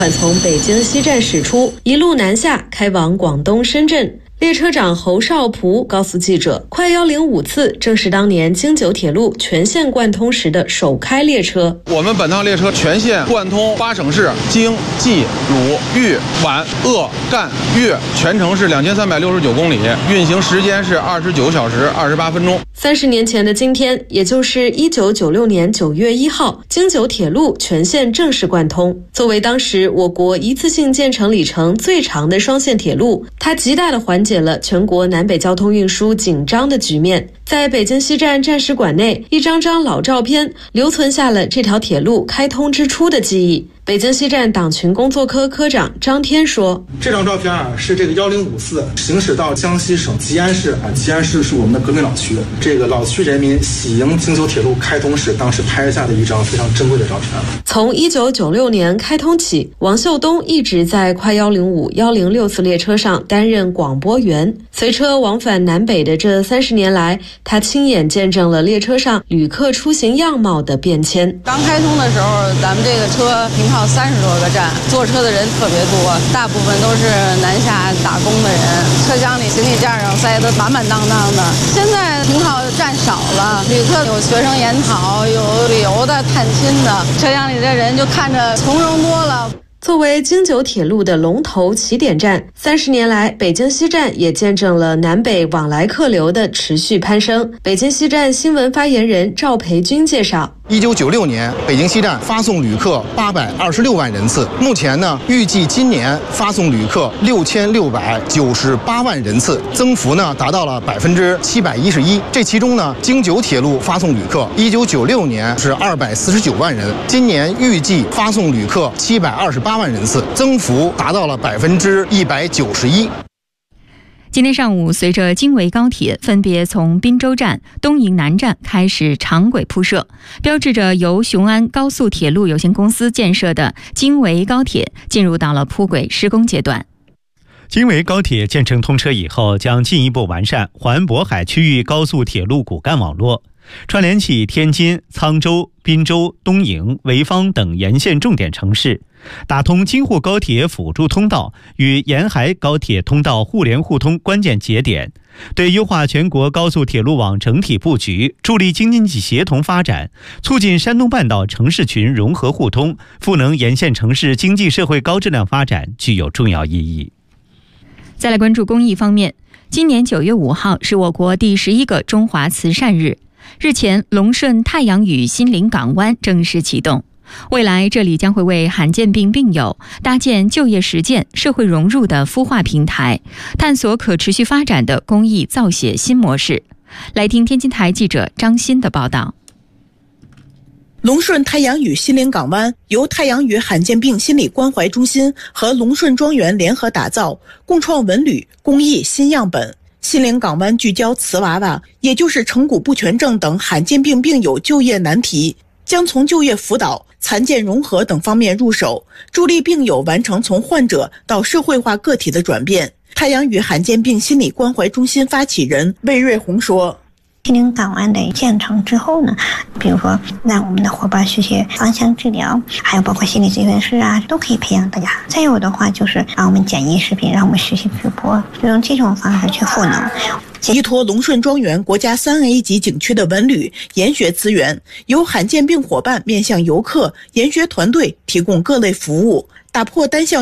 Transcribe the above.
从北京西站驶出，一路南下，开往广东深圳。列车长侯少璞告诉记者，快105次正是当年京九铁路全线贯通时的首开列车。 我们本趟列车全线贯通8省市，京、冀、鲁、豫、皖、鄂、赣、粤，全程是2369公里，运行时间是29小时28分钟。 30年前的今天，也就是1996年9月1号，京九铁路全线正式贯通。作为当时我国一次性建成里程最长的双线铁路，它极大地缓解了全国南北交通运输紧张的局面。在北京西站战史馆内，一张张老照片留存下了这条铁路开通之初的记忆。北京西站党群工作科科长张天说， 这张照片是这个1054行驶到江西省吉安市吉安市是我们的革命老区，这个老区人民喜迎京九铁路开通时当时拍下的一张非常珍贵的照片。 从1996年开通起，王秀东一直在快105、106次列车上担任广播员。随车往返南北的这30年来，他亲眼见证了列车上旅客出行样貌的变迁。 刚开通的时候，咱们这个车停靠30多个站，坐车的人特别多，大部分都是南下打工的人，车厢里行李架上塞得满满当当的。现在停靠站少了，旅客有学生研讨，有旅游的、探亲的，车厢里的人就看着从容多了。 作为京九铁路的龙头起点站，30年来，北京西站也见证了南北往来客流的持续攀升。北京西站新闻发言人赵培军介绍 ，1996年，北京西站发送旅客826万人次，目前呢，预计今年发送旅客6698万人次，增幅呢达到了711%。这其中呢，京九铁路发送旅客1996年是249万人，今年预计发送旅客728万人次，增幅达到了191%。 今天上午，随着京维高铁分别从滨州站、东营南站开始长轨铺设，标志着由雄安高速铁路有限公司建设的京维高铁进入到了铺轨施工阶段。 京维高铁建成通车以后，将进一步完善环渤海区域高速铁路骨干网络，串联起天津、沧州、滨州、东营、潍坊等沿线重点城市，打通京沪高铁辅助通道与沿海高铁通道互联互通关键节点，对优化全国高速铁路网整体布局，助力京津冀协同发展，促进山东半岛城市群融合互通，赋能沿线城市经济社会高质量发展，具有重要意义。 再来关注公益方面，今年9月5号是我国第11个中华慈善日。日前，龙顺太阳屿心灵港湾正式启动，未来这里将会为罕见病病友搭建就业实践、社会融入的孵化平台，探索可持续发展的公益造血新模式。来听天津台记者张欣的报道。 龙顺太阳屿心灵港湾由太阳屿罕见病心理关怀中心和龙顺庄园联合打造，共创文旅公益新样本。心灵港湾聚焦瓷娃娃，也就是成骨不全症等罕见病病友就业难题，将从就业辅导、残健融合等方面入手，助力病友完成从患者到社会化个体的转变。太阳屿罕见病心理关怀中心发起人魏瑞红说， 心灵港湾的建成之后呢，比如说让我们的伙伴学习芳香治疗，还有包括心理咨询师都可以培养大家。再有的话就是让我们剪辑视频，让我们学习直播，就用这种方式去赋能。 依托龙顺庄园国家3A 级景区的文旅研学资源，由罕见病伙伴面向游客、研学团队提供各类服务，打破单项